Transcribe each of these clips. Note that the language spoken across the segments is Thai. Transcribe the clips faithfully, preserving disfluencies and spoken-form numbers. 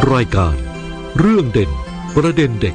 รายการเรื่องเด่นประเด็นเด็ก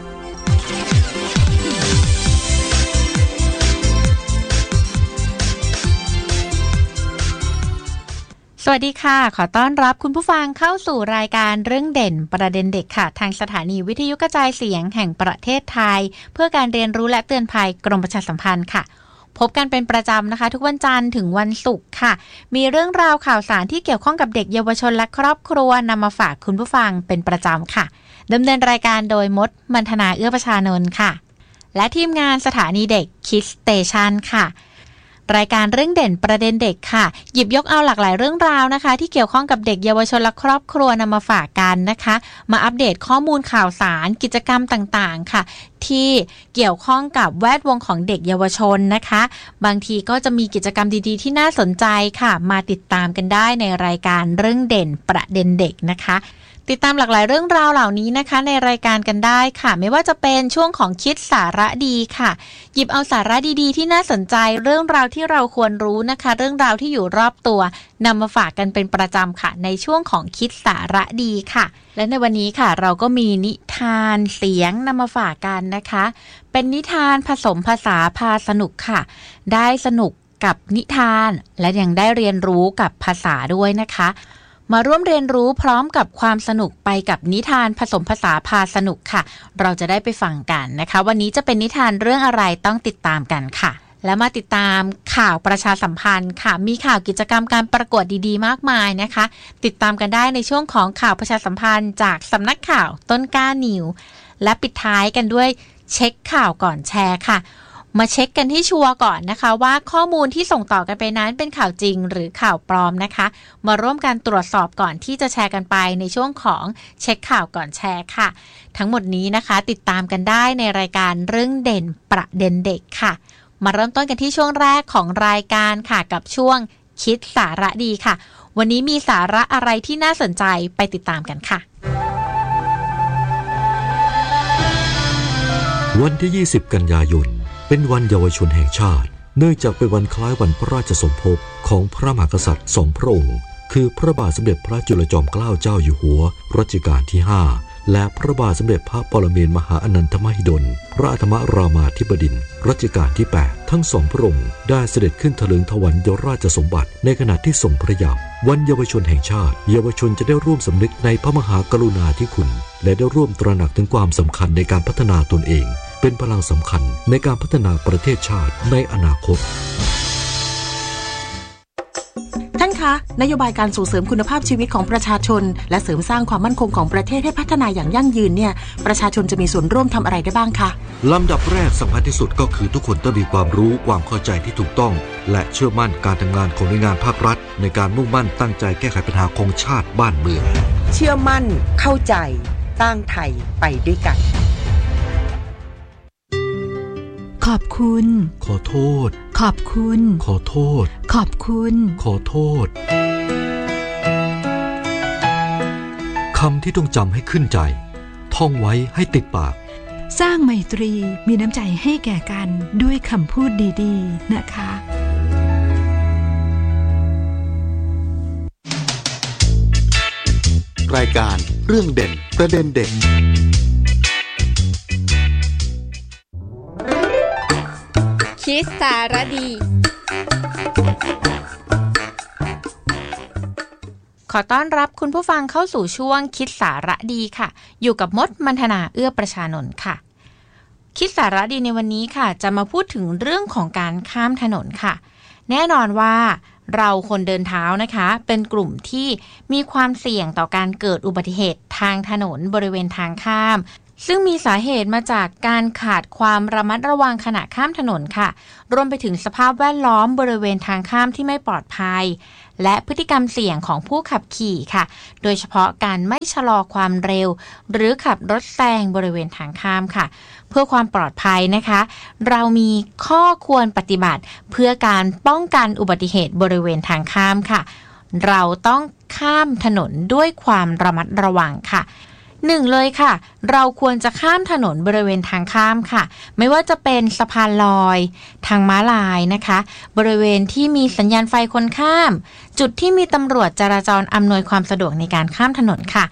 สวัสดีค่ะขอต้อนรับคุณผู้ฟังเข้าสู่รายการเรื่องเด่นประเด็นเด็กค่ะทางสถานีวิทยุกระจายเสียงแห่งประเทศไทยเพื่อการเรียนรู้และเตือนภัยกรมประชาสัมพันธ์ค่ะพบกันเป็นประจำนะคะทุกวันจันทร์ถึงวันศุกร์ค่ะมีเรื่องราวข่าวสารที่เกี่ยวข้องกับเด็กเยาวชนและครอบครัวนำมาฝากคุณผู้ฟังเป็นประจำค่ะดำเนินรายการโดยมดมัณฑนาเอื้อประชานนท์ค่ะและทีมงานสถานีเด็ก Kids Station ค่ะรายการเรื่องเด่นประเด็นเด็กค่ะหยิบยกเอาหลากหลายเรื่องราวนะคะที่เกี่ยวข้องกับเด็กเยาวชนและครอบครัวนำมาฝากกันนะคะมาอัปเดตข้อมูลข่าวสารกิจกรรมต่างๆค่ะที่เกี่ยวข้องกับแวดวงของเด็กเยาวชนนะคะบางทีก็จะมีกิจกรรมดีๆที่น่าสนใจค่ะมาติดตามกันได้ในรายการเรื่องเด่นประเด็นเด็กนะคะติดตามหลากหลายเรื่องราวเหล่านี้นะคะในรายการกันได้ค่ะไม่ว่าจะเป็นช่วงของคิดสาระดีค่ะหยิบเอาสาระดีๆที่น่าสนใจเรื่องราวที่เราควรรู้นะคะเรื่องราวที่อยู่รอบตัวนำมาฝากกันเป็นประจำค่ะในช่วงของคิดสาระดีค่ะและในวันนี้ค่ะเราก็มีนิทานเสียงนำมาฝากกันนะคะเป็นนิทานผสมภาษาพาสนุกค่ะได้สนุกกับนิทานและยังได้เรียนรู้กับภาษาด้วยนะคะมาร่วมเรียนรู้พร้อมกับความสนุกไปกับนิทานผสมภาษาพาสนุกค่ะเราจะได้ไปฟังกันนะคะวันนี้จะเป็นนิทานเรื่องอะไรต้องติดตามกันค่ะและมาติดตามข่าวประชาสัมพันธ์ค่ะมีข่าวกิจกรรมการประกวดดีๆมากมายนะคะติดตามกันได้ในช่วงของข่าวประชาสัมพันธ์จากสำนักข่าวต้นกล้านิวและปิดท้ายกันด้วยเช็คข่าวก่อนแชร์ค่ะมาเช็คกันที่ชัวร์ก่อนนะคะว่าข้อมูลที่ส่งต่อกันไปนั้นเป็นข่าวจริงหรือข่าวปลอมนะคะมาร่วมกันตรวจสอบก่อนที่จะแชร์กันไปในช่วงของเช็คข่าวก่อนแชร์ค่ะทั้งหมดนี้นะคะติดตามกันได้ในรายการเรื่องเด่นประเด็นเด็กค่ะมาเริ่มต้นกันที่ช่วงแรกของรายการค่ะกับช่วงคิดสาระดีค่ะวันนี้มีสาระอะไรที่น่าสนใจไปติดตามกันค่ะวันที่ยี่สิบกันยายนเป็นวันเยาวชนแห่งชาติเนื่องจากเป็นวันคล้ายวันพระราชสมภพของพระมหากษัตริย์สองพระองค์คือพระบาทสมเด็จพระจุลจอมเกล้าเจ้าอยู่หัวรัชกาลที่ห้าและพระบาทสมเด็จพระปรเมนมหาอนันทมหิดลพระอัฐมรามาธิบดินทร์รัชกาลที่แปดทั้งสองพระองค์ได้เสด็จขึ้นถลิงถวัลยราชสมบัติในขณะที่ทรงพระเยาว์วันเยาวชนแห่งชาติเยาวชนจะได้ร่วมสำนึกในพระมหากรุณาธิคุณและได้ร่วมตระหนักถึงความสำคัญในการพัฒนาตนเองเป็นพลังสำคัญในการพัฒนาประเทศชาติในอนาคตท่านคะนโยบายการส่งเสริมคุณภาพชีวิตของประชาชนและเสริมสร้างความมั่นคงของประเทศให้พัฒนาอย่างยั่งยืนเนี่ยประชาชนจะมีส่วนร่วมทำอะไรได้บ้างคะลำดับแรกสำคัญที่สุดก็คือทุกคนต้องมีความรู้ความเข้าใจที่ถูกต้องและเชื่อมั่นการทำงานของหน่วยงานภาครัฐในการมุ่งมั่นตั้งใจแก้ไขปัญหาของชาติบ้านเมืองเชื่อมั่นเข้าใจสร้างไทยไปด้วยกันขอบคุณขอโทษขอบคุณขอโทษขอบคุณขอโทษคำที่ต้องจำให้ขึ้นใจท่องไว้ให้ติดปากสร้างไมตรีมีน้ำใจให้แก่กันด้วยคำพูดดีๆนะคะรายการเรื่องเด่นประเด็นเด็กคิดสาระดีขอต้อนรับคุณผู้ฟังเข้าสู่ช่วงคิดสาระดีค่ะอยู่กับมดมัณฑนาเอื้อประชานนท์ค่ะคิดสาระดีในวันนี้ค่ะจะมาพูดถึงเรื่องของการข้ามถนนค่ะแน่นอนว่าเราคนเดินเท้านะคะเป็นกลุ่มที่มีความเสี่ยงต่อการเกิดอุบัติเหตุทางถนนบริเวณทางข้ามซึ่งมีสาเหตุมาจากการขาดความระมัดระวังขณะข้ามถนนค่ะรวมไปถึงสภาพแวดล้อมบริเวณทางข้ามที่ไม่ปลอดภัยและพฤติกรรมเสี่ยงของผู้ขับขี่ค่ะโดยเฉพาะการไม่ชะลอความเร็วหรือขับรถแซงบริเวณทางข้ามค่ะเพื่อความปลอดภัยนะคะเรามีข้อควรปฏิบัติเพื่อการป้องกันอุบัติเหตุบริเวณทางข้ามค่ะเราต้องข้ามถนนด้วยความระมัดระวังค่ะหนึ่งเลยค่ะเราควรจะข้ามถนนบริเวณทางข้ามค่ะไม่ว่าจะเป็นสะพานลอยทางม้าลายนะคะบริเวณที่มีสัญญาณไฟคนข้ามจุดที่มีตำรวจจราจรอำนวยความสะดวกในการข้ามถนนค่ะ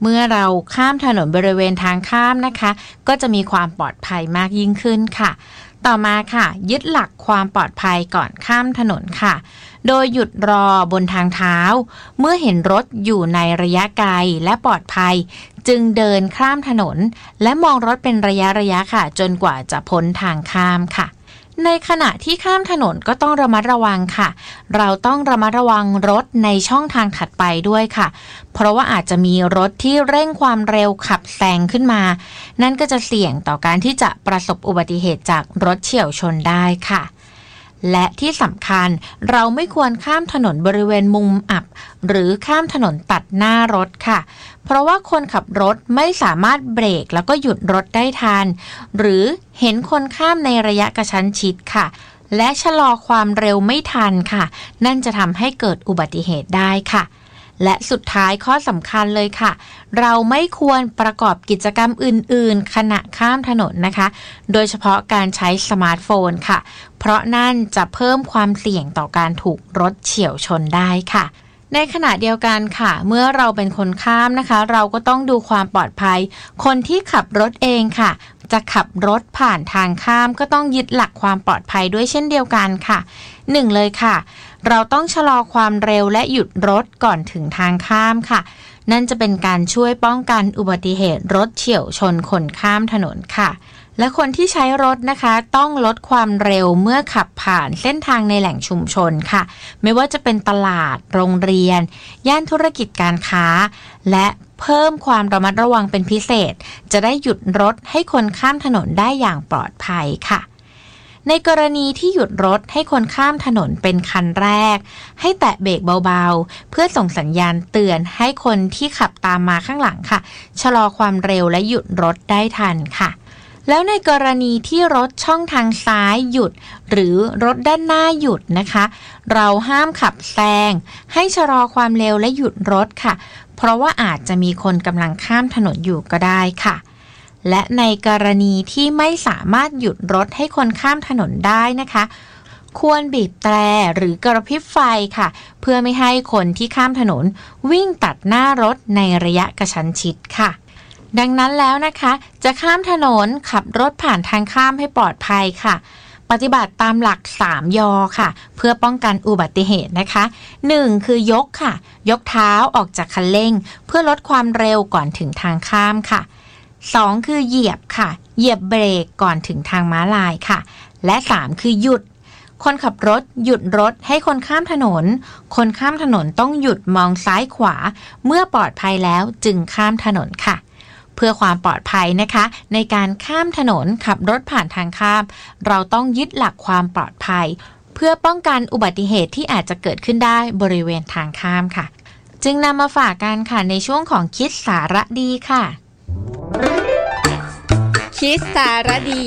เมื่อเราข้ามถนนบริเวณทางข้ามนะคะก็จะมีความปลอดภัยมากยิ่งขึ้นค่ะต่อมาค่ะยึดหลักความปลอดภัยก่อนข้ามถนนค่ะโดยหยุดรอบนทางเท้าเมื่อเห็นรถอยู่ในระยะไกลและปลอดภัยจึงเดินข้ามถนนและมองรถเป็นระยะระยะค่ะจนกว่าจะพ้นทางข้ามค่ะในขณะที่ข้ามถนนก็ต้องระมัดระวังค่ะเราต้องระมัดระวังรถในช่องทางถัดไปด้วยค่ะเพราะว่าอาจจะมีรถที่เร่งความเร็วขับแซงขึ้นมานั่นก็จะเสี่ยงต่อการที่จะประสบอุบัติเหตุจากรถเฉี่ยวชนได้ค่ะและที่สำคัญเราไม่ควรข้ามถนนบริเวณมุมอับหรือข้ามถนนตัดหน้ารถค่ะเพราะว่าคนขับรถไม่สามารถเบรกแล้วก็หยุดรถได้ทันหรือเห็นคนข้ามในระยะกระชั้นชิดค่ะและชะลอความเร็วไม่ทันค่ะนั่นจะทำให้เกิดอุบัติเหตุได้ค่ะและสุดท้ายข้อสำคัญเลยค่ะเราไม่ควรประกอบกิจกรรมอื่นๆขณะข้ามถนนนะคะโดยเฉพาะการใช้สมาร์ทโฟนค่ะเพราะนั่นจะเพิ่มความเสี่ยงต่อการถูกรถเฉี่ยวชนได้ค่ะในขณะเดียวกันค่ะเมื่อเราเป็นคนข้ามนะคะเราก็ต้องดูความปลอดภัยคนที่ขับรถเองค่ะจะขับรถผ่านทางข้ามก็ต้องยึดหลักความปลอดภัยด้วยเช่นเดียวกันค่ะหนึ่งเลยค่ะเราต้องชะลอความเร็วและหยุดรถก่อนถึงทางข้ามค่ะนั่นจะเป็นการช่วยป้องกันอุบัติเหตุรถเฉี่ยวชนคนข้ามถนนค่ะและคนที่ใช้รถนะคะต้องลดความเร็วเมื่อขับผ่านเส้นทางในแหล่งชุมชนค่ะไม่ว่าจะเป็นตลาดโรงเรียนย่านธุรกิจการค้าและเพิ่มความระมัดระวังเป็นพิเศษจะได้หยุดรถให้คนข้ามถนนได้อย่างปลอดภัยค่ะในกรณีที่หยุดรถให้คนข้ามถนนเป็นคันแรกให้แตะเบรกเบาๆเพื่อส่งสัญญาณเตือนให้คนที่ขับตามมาข้างหลังค่ะชะลอความเร็วและหยุดรถได้ทันค่ะแล้วในกรณีที่รถช่องทางซ้ายหยุดหรือรถด้านหน้าหยุดนะคะเราห้ามขับแซงให้ชะลอความเร็วและหยุดรถค่ะเพราะว่าอาจจะมีคนกำลังข้ามถนนอยู่ก็ได้ค่ะและในกรณีที่ไม่สามารถหยุดรถให้คนข้ามถนนได้นะคะควรบีบแตรหรือกระพริบไฟค่ะเพื่อไม่ให้คนที่ข้ามถนนวิ่งตัดหน้ารถในระยะกระชั้นชิดค่ะดังนั้นแล้วนะคะจะข้ามถนนขับรถผ่านทางข้ามให้ปลอดภัยค่ะปฏิบัติตามหลักสามยอค่ะเพื่อป้องกันอุบัติเหตุนะคะหนึ่งคือยกค่ะยกเท้าออกจากคันเร่งเพื่อลดความเร็วก่อนถึงทางข้ามค่ะสองคือเหยียบค่ะเหยียบเบรกก่อนถึงทางม้าลายค่ะและสามคือหยุดคนขับรถหยุดรถให้คนข้ามถนนคนข้ามถนนต้องหยุดมองซ้ายขวาเมื่อปลอดภัยแล้วจึงข้ามถนนค่ะเพื่อความปลอดภัยนะคะในการข้ามถนนขับรถผ่านทางข้ามเราต้องยึดหลักความปลอดภัยเพื่อป้องกันอุบัติเหตุที่อาจจะเกิดขึ้นได้บริเวณทางข้ามค่ะจึงนำมาฝากกันค่ะในช่วงของคิดสาระดีค่ะคิดสาระดี